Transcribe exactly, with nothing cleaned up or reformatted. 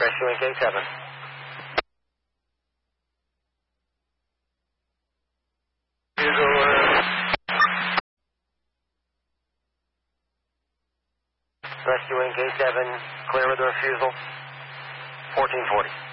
Rescue Inc eight seven. Rescue Inc eight seven, clear with the refusal. fourteen forty.